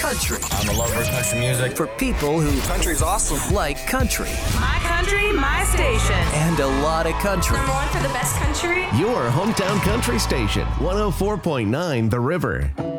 country. I'm a lover of country music. For people who Country's awesome. like country. My country, my station. And a lot of country. Number one for the best country. Your hometown country station, 104.9 The River.